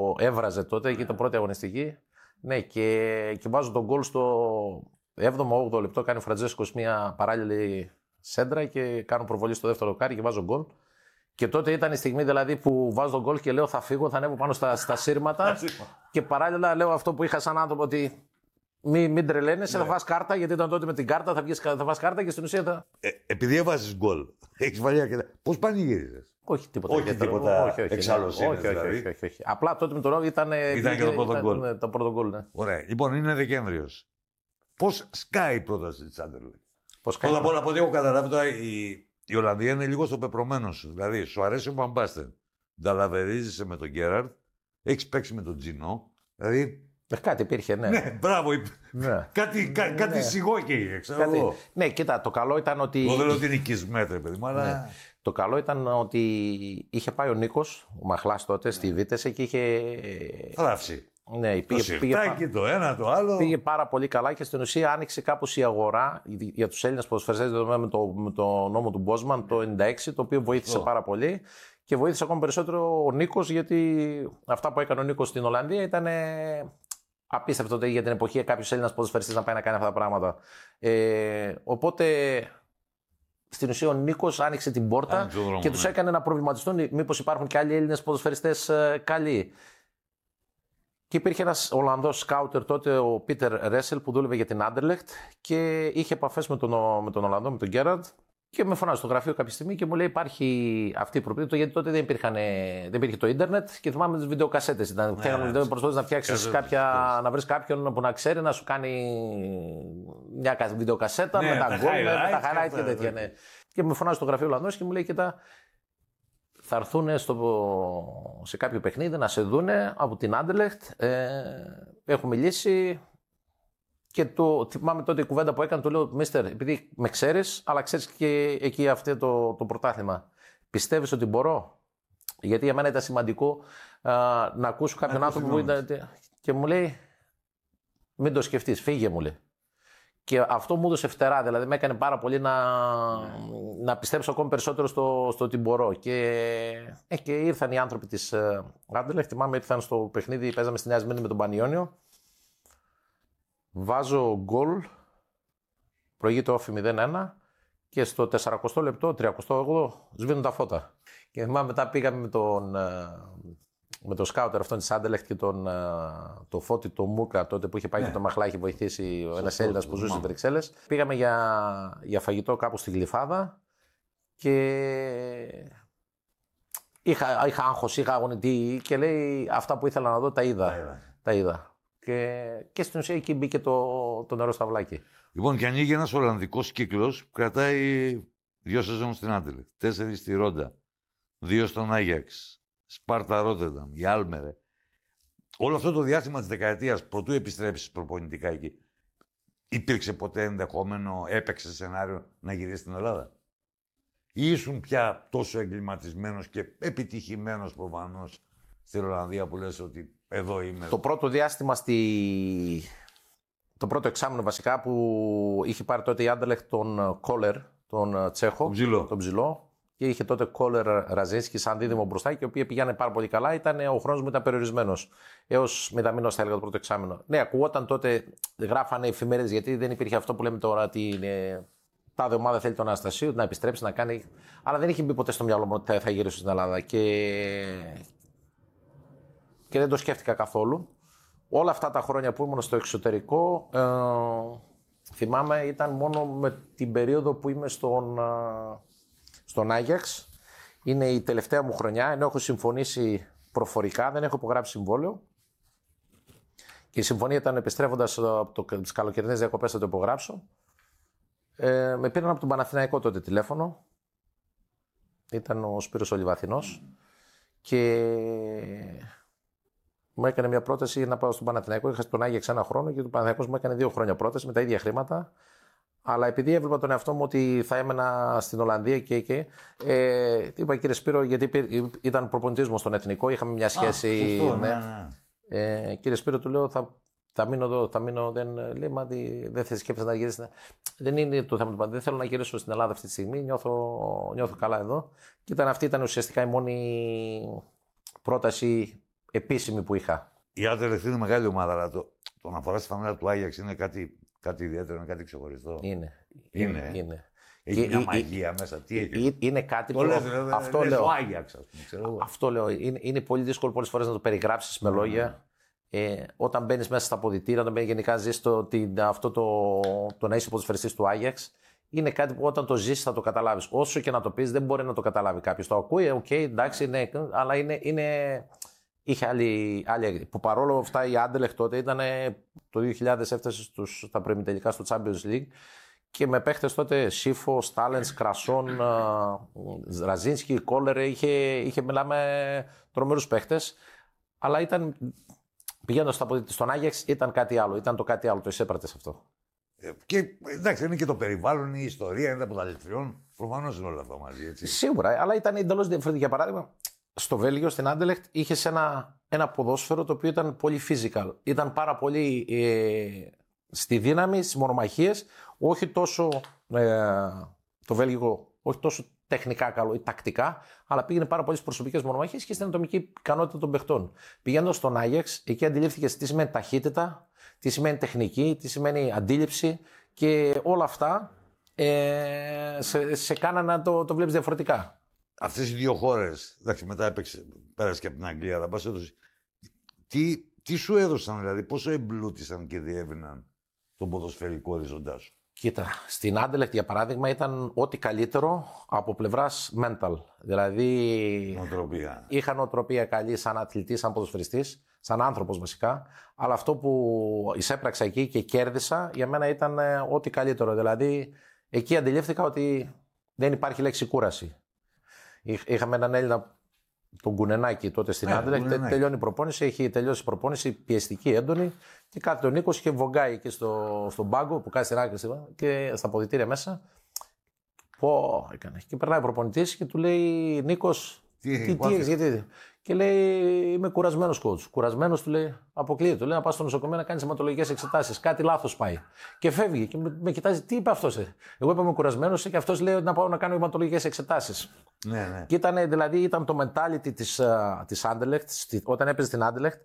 έβραζε τότε και ήταν πρώτη αγωνιστική. Ναι, και βάζω τον γκολ στο 7ο-8ο λεπτό. Κάνει ο Φραντζέσκος μια παράλληλη σέντρα και κάνω προβολή στο δεύτερο δοκάρι και βάζω γκολ. Και τότε ήταν η στιγμή δηλαδή που βάζω τον γκολ και λέω θα φύγω, θα ανέβω πάνω στα σύρματα. Και παράλληλα λέω αυτό που είχα σαν άνθρωπο ότι μην τρελαίνεσαι, θα φας κάρτα, γιατί ήταν τότε με την κάρτα, θα φας κάρτα και στην ουσία θα. Επειδή έβαζες γκολ, έχεις βαλιά και πώς πανηγύριζες? Όχι τίποτα. Όχι τίποτα εξάλλωσης δηλαδή. Όχι. Απλά τότε με τον Ρόβι ήταν και το πρώτο γκολ. Ναι. Ωραία. Λοιπόν, είναι Δεκέμβριος. Πώς σκάει η πρόταση της Άντερλεχτ? Πρώτα απ' όλα, από ό,τι έχω καταλάβει τώρα, η Ολλανδία είναι λίγο στο πεπρωμένο σου. Δηλαδή, σου αρέσει ο Βαμπάστεν. Νταλαβερίζεσαι με τον Γκέραρντ, έχεις παίξει με τον Τζινό. Δηλαδή. Κάτι υπήρχε, ναι. Ναι, μπράβο. Ναι. Κάτι σιγόκαιγε, ξέρω εγώ. Ναι, κοίτα, το καλό ήταν ότι. Εγώ δεν λέω ότι είναι οικισμέτρε, παιδί μου, αλλά. Ναι. Το καλό ήταν ότι είχε πάει ο Νίκος, ο Μαχλάς τότε, στη Βίτεσε και είχε. Θράψει. Ναι, πήγε το ένα, το άλλο. Πήγε πάρα πολύ καλά και στην ουσία άνοιξε κάπως η αγορά για τους Έλληνες ποδοσφαιριστές με το νόμο του Μπόσμαν το 1996, το οποίο βοήθησε πάρα πολύ. Και βοήθησε ακόμα περισσότερο ο Νίκος, γιατί αυτά που έκανε ο Νίκος στην Ολλανδία ήταν απίστευτο για την εποχή κάποιος Έλληνας ποδοσφαιριστής να πάει να κάνει αυτά τα πράγματα. Οπότε στην ουσία ο Νίκος άνοιξε την πόρτα και τους έκανε να προβληματιστούν μήπως υπάρχουν και άλλοι Έλληνες ποδοσφαιριστές καλοί. Και υπήρχε ένας Ολλανδός σκάουτερ τότε, ο Πίτερ Ρέσελ, που δούλευε για την Άντερλεχτ και είχε επαφές με τον Ολλανδό, με τον Γκέραρντ. Και με φωνάζει στο γραφείο κάποια στιγμή και μου λέει: υπάρχει αυτή η προπονητή, γιατί τότε δεν υπήρχε το ίντερνετ και θυμάμαι τις βιντεοκασέτες. Προσπαθείς να φτιάξεις να βρεις κάποιον που να ξέρει να σου κάνει μια βιντεοκασέτα με τα γκολ, με τα highlight και τέτοια. Ναι. Και με φωνάζει στο γραφείο ο Ολλανδός και μου λέει: κοίτα, θα έρθουν σε κάποιο παιχνίδι να σε δούνε από την Άντερλεχτ. Έχω μιλήσει. Και θυμάμαι τότε η κουβέντα που έκανε, του λέω: Μίστερ, επειδή με ξέρεις, αλλά ξέρεις και εκεί αυτό το πρωτάθλημα. Πιστεύεις ότι μπορώ? Γιατί για μένα ήταν σημαντικό να ακούσω κάποιον άνθρωπο που ήταν. Και μου λέει: μην το σκεφτείς, φύγε, μου λέει. Και αυτό μου έδωσε φτερά, δηλαδή με έκανε πάρα πολύ να πιστέψω ακόμη περισσότερο στο ότι μπορώ. Και ήρθαν οι άνθρωποι της Άντερλεχτ, θυμάμαι, ήρθαν στο παιχνίδι, παίζαμε στη Νέα Σμύρνη με τον Πανιόνιο. Βάζω γκολ, προηγείται όφη 0-1 και στο 40 λεπτό, 38 σβήνουν τα φώτα. Και θυμάμαι μετά πήγαμε με τον σκάουτερ αυτόν της Άντερλεχτ και το Φώτη, το Μούκα τότε που είχε πάει και το Μαχλά, είχε βοηθήσει ένας Έλληνας που ζούσε στις Βρυξέλλες. Πήγαμε για φαγητό κάπου στη Γλυφάδα και είχα άγχος, είχα αγωνιτή και λέει αυτά που ήθελα να δω τα είδα. Και στην ουσία εκεί μπήκε το νερό στα βλάκι. Λοιπόν, και ανοίγει ένας Ολλανδικός κύκλος που κρατάει 2 σεζόν στην Άντερλεχτ, 4 στη Ρόντα, 2 στον Άγιαξ, Σπάρτα Ρότερνταμ, η Άλμερε. Όλο αυτό το διάστημα της δεκαετίας, πρωτού επιστρέψεις προπονητικά εκεί, υπήρξε ποτέ ενδεχόμενο, έπαιξε σενάριο να γυρίσεις στην Ελλάδα? Ή ήσουν πια τόσο εγκληματισμένος και επιτυχημένος προφανώς στην Ολλανδία που λες ότι εδώ είμαι? Το πρώτο διάστημα το πρώτο εξάμηνο βασικά που είχε πάρει τότε η Άντερλεχτ τον Κόλερ, τον Τσέχο, τον ψηλό, και είχε τότε Κόλερ Ραζίνσκι σαν δίδυμο μπροστά και οι οποίοι πήγανε πάρα πολύ καλά. Ο χρόνος μου ήταν περιορισμένος. Έως μηδαμινός θα έλεγα το πρώτο εξάμηνο. Ναι, ακουγόταν τότε, γράφανε εφημερίδες, γιατί δεν υπήρχε αυτό που λέμε τώρα ότι τάδε ομάδα θέλει τον Αναστασίου να επιστρέψει, να κάνει. Αλλά δεν είχε μπει ποτέ στο μυαλό μου ότι θα γυρίσω στην Ελλάδα. Και δεν το σκέφτηκα καθόλου. Όλα αυτά τα χρόνια που ήμουν στο εξωτερικό, θυμάμαι ήταν μόνο με την περίοδο που είμαι στον Άγιαξ. Είναι η τελευταία μου χρονιά, ενώ έχω συμφωνήσει προφορικά, δεν έχω υπογράψει συμβόλαιο. Και η συμφωνία ήταν επιστρέφοντας από τις καλοκαιρινές διακοπές θα το υπογράψω. Με πήραν από τον Παναθηναϊκό τότε τηλέφωνο. Ήταν ο Σπύρος Ολιβαθινός. Και μου έκανε μια πρόταση να πάω στον Παναθηναϊκό. Είχα στον Άγιαξ ένα χρόνο και ο Παναθηναϊκός μου έκανε 2 χρόνια πρόταση με τα ίδια χρήματα. Αλλά επειδή έβλεπα τον εαυτό μου ότι θα έμενα στην Ολλανδία και είπα, κύριε Σπύρο, γιατί ήταν προπονητής μου στον Εθνικό, είχαμε μια σχέση. Κύριε Σπύρο, του λέω, θα μείνω εδώ, δεν λέει, μα δεν θα σκέφτεσαι να γυρίσεις. Δεν είναι το θέμα του πάντα. Δεν θέλω να γυρίσω στην Ελλάδα αυτή τη στιγμή. Νιώθω καλά εδώ. Και αυτή ήταν ουσιαστικά η μόνη πρόταση επίσημη που είχα. Η Άντερλεχτ είναι μεγάλη ομάδα, αλλά το να φοράς τη φανέλα του Άγιαξ είναι κάτι ιδιαίτερο, είναι κάτι ξεχωριστό. Είναι. Έχει μια μαγεία μέσα. Τι έχει. Είναι κάτι που. Αυτό λέω. Το Άγιαξ, ας πούμε. Αυτό λέω. Είναι πολύ δύσκολο πολλές φορές να το περιγράψεις με λόγια. Όταν μπαίνεις μέσα στα αποδυτήρια, όταν γενικά ζεις αυτό το να είσαι ποδοσφαιριστής του Άγιαξ, είναι κάτι που όταν το ζήσεις θα το καταλάβεις. Όσο και να το πεις, δεν μπορεί να το καταλάβει κάποιος. Το ακούει, εντάξει, ναι, αλλά είχε άλλη. Που παρόλο αυτά η Άντερλεχτ τότε ήταν το 2000 έφτασε στα προημιτελικά στο Champions League και με παίχτες τότε Σίφο, Στάλενς, Κρασόν, Ραζίνσκι, Κόλερ, είχε μιλάμε τρομερούς παίχτες, αλλά πηγαίνοντας στον Άγιαξ ήταν κάτι άλλο, ήταν το κάτι άλλο, το εισέπρατες αυτό. Και εντάξει, είναι και το περιβάλλον, η ιστορία, είναι από τα λεφτριών. Προφανώς είναι όλα αυτά μαζί, έτσι. Σίγουρα, αλλά ήταν εντελώς διαφορετικό. Για παράδειγμα, στο Βέλγιο, στην Άντερλεχτ, είχε ένα ποδόσφαιρο το οποίο ήταν πολύ physical. Ήταν πάρα πολύ στη δύναμη, στις μονομαχίες, όχι τόσο το Βέλγιο, όχι τόσο τεχνικά καλό ή τακτικά, αλλά πήγαινε πάρα πολλές προσωπικές μονομαχίες και στην ατομική ικανότητα των παιχτών. Πηγαίνοντας στον Άγιαξ, εκεί αντιλήφθηκες τι σημαίνει ταχύτητα, τι σημαίνει τεχνική, τι σημαίνει αντίληψη και όλα αυτά σε κάνανε να το βλέπεις διαφορετικά. Αυτές οι δύο χώρες, εντάξει, μετά πέρασε και από την Αγγλία, αλλά πας έδωσε. Τι σου έδωσαν, δηλαδή, πόσο εμπλούτησαν και διέβαιναν τον ποδοσφαιρικό οριζοντά σου? Κοίτα, στην Άντερλεχτ για παράδειγμα ήταν ό,τι καλύτερο από πλευράς mental. Δηλαδή είχα νοοτροπία καλή σαν αθλητής, σαν ποδοσφαιριστής, σαν άνθρωπος βασικά. Αλλά αυτό που εισέπραξα εκεί και κέρδισα για μένα ήταν ό,τι καλύτερο. Δηλαδή εκεί αντιλήφθηκα ότι δεν υπάρχει λέξη κούραση. Είχαμε έναν Έλληνα, τον Κουνενάκη, τότε στην Άντερλεχτ. Τελειώνει η προπόνηση, έχει τελειώσει η προπόνηση πιεστική, έντονη. Και κάθεται ο Νίκος και βογκάει εκεί στον πάγκο που κάνει στην άκρη και στα ποδητήρια μέσα. Πω, έκανε. Και περνάει ο προπονητής και του λέει: Νίκος, τι έχεις, γιατί. Και λέει: Είμαι κουρασμένος, coach. Κουρασμένος, του λέει: Αποκλείεται. Του λέει: Να πας στο νοσοκομείο να κάνεις αιματολογικές εξετάσεις. Κάτι λάθος πάει. Και φεύγει και με κοιτάζει: Τι είπε αυτός? Εγώ είπα: Είμαι κουρασμένος και αυτός λέει: Να πάω να κάνω αιματολογικές εξετάσεις. Ναι. Και ήταν το mentality της Άντερλεχτ, όταν έπαιζε στην Άντερλεχτ.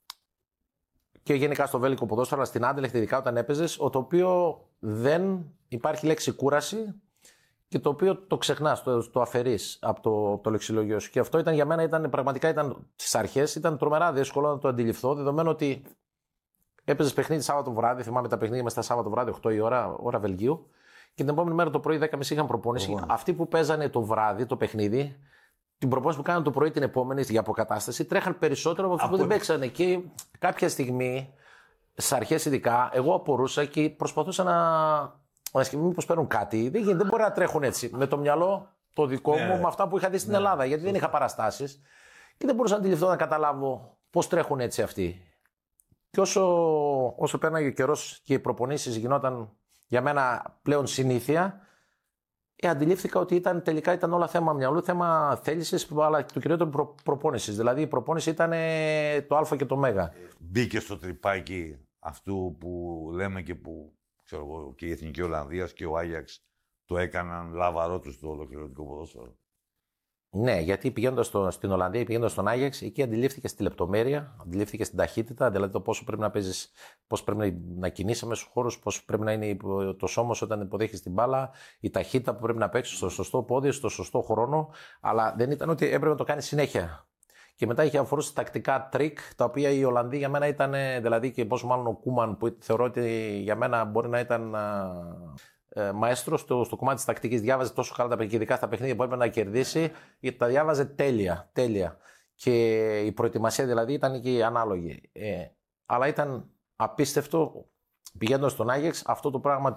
Και γενικά στο βέλγικο ποδόσφαιρο, αλλά στην Άντερλεχτ ειδικά όταν έπαιζες, το οποίο δεν υπάρχει λέξη κούραση και το οποίο το ξεχνάς, το αφαιρείς από το λεξιλόγιο σου. Και αυτό για μένα πραγματικά στις αρχές ήταν τρομερά δύσκολο να το αντιληφθώ, δεδομένου ότι έπαιζες παιχνίδι Σάββατο βράδυ, θυμάμαι τα παιχνίδια μέσα Σάββατο βράδυ, 8 η ώρα Βελγίου, και την επόμενη μέρα το πρωί 10.30 είχαν προπόνηση. Αυτοί που παίζανε το βράδυ το παιχνίδι, την προπόνηση που κάνανε το πρωί την επόμενη για αποκατάσταση, τρέχαν περισσότερο από αυτού που δεν παίξανε. Και κάποια στιγμή, στις αρχές ειδικά, εγώ απορούσα και προσπαθούσα να σκεφτώ μήπως παίρνουν κάτι. Δεν μπορεί να τρέχουν έτσι. Με το μυαλό το δικό μου, με αυτά που είχα δει στην Ελλάδα. Γιατί δεν είχα παραστάσεις και δεν μπορούσα να αντιληφθώ, να καταλάβω πώς τρέχουν έτσι αυτοί. Και όσο πέρναγε ο καιρός και οι προπονήσεις γινόταν για μένα πλέον συνήθεια, αντιλήφθηκα ότι τελικά ήταν όλα θέμα μυαλού, θέμα θέλησης, αλλά το κυριότερο προπόνησης. Δηλαδή η προπόνηση ήταν το Α και το Μέγα. Μπήκε στο τρυπάκι αυτού που λέμε και που ξέρω εγώ, και η Εθνική Ολλανδίας και ο Άγιαξ το έκαναν λάβαρό του στο ολοκληρωτικό ποδόσφαιρο. Ναι, γιατί πηγαίνοντας στην Ολλανδία ή πηγαίνοντας στον Άγιαξ, εκεί αντιλήφθηκε τη λεπτομέρεια, αντιλήφθηκε την ταχύτητα, δηλαδή το πόσο πρέπει να παίζεις, πώς πρέπει να κινείσαι μέσα στους χώρους, πώς πρέπει να είναι το σώμα σου όταν υποδέχεις την μπάλα, η ταχύτητα που πρέπει να παίξεις στο σωστό πόδι, στο σωστό χρόνο. Αλλά δεν ήταν ότι έπρεπε να το κάνεις συνέχεια. Και μετά είχε αφορούσε τακτικά τρίκ, τα οποία οι Ολλανδοί για μένα ήταν, δηλαδή και πόσο μάλλον ο Κούμαν, που θεωρώ ότι για μένα μπορεί να ήταν μαέστρος στο κομμάτι της τακτικής. Διάβαζε τόσο καλά τα παιχνίδια, ειδικά στα παιχνίδια που έπρεπε να κερδίσει, γιατί τα διάβαζε τέλεια. Και η προετοιμασία δηλαδή ήταν και ανάλογη. Αλλά ήταν απίστευτο, πηγαίνοντας στον Άγιαξ, αυτό το πράγμα,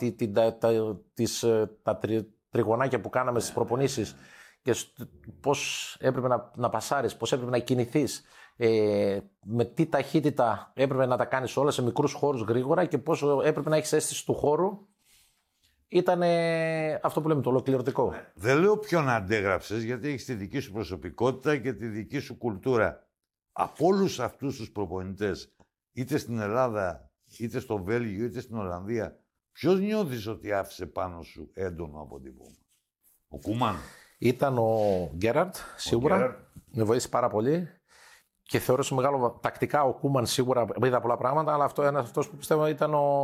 τα τριγωνάκια που κάναμε στις προπονήσεις και πώς έπρεπε να πασάρεις, πώς έπρεπε να κινηθείς, με τι ταχύτητα έπρεπε να τα κάνεις όλα σε μικρούς χώρους γρήγορα και πόσο έπρεπε να έχεις αίσθηση του χώρου. Ήταν αυτό που λέμε το ολοκληρωτικό. Δεν λέω ποιον αντέγραψες, γιατί έχεις τη δική σου προσωπικότητα και τη δική σου κουλτούρα. Από όλους αυτούς τους προπονητές, είτε στην Ελλάδα, είτε στο Βέλγιο, είτε στην Ολλανδία, ποιος νιώθεις ότι άφησε πάνω σου έντονο αποτύπωμα? Ο Κούμαν? Ήταν ο Γκέραρντ, σίγουρα. Με βοήθησε πάρα πολύ. Και θεωρώ σε μεγάλο τακτικά ο Κούμαν σίγουρα είδα πολλά πράγματα, αλλά αυτός που πιστεύω ήταν